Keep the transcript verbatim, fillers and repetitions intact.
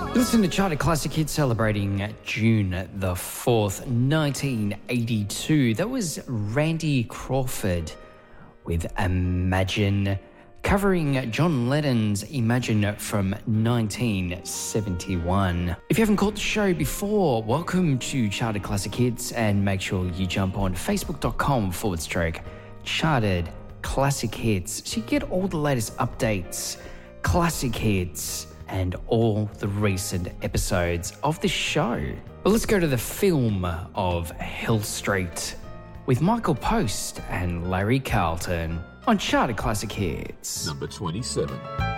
Listen to Charted Classic Hits celebrating June the fourth, nineteen eighty-two. That was Randy Crawford with Imagine, covering John Lennon's Imagine from nineteen seventy-one. If you haven't caught the show before, welcome to Charted Classic Hits, and make sure you jump on facebook.com forward stroke Charted Classic Hits so you get all the latest updates, classic hits, and all the recent episodes of the show. But let's go to the film of Hill Street with Michael Post and Larry Carlton on Charted Classic Hits. Number twenty-seven.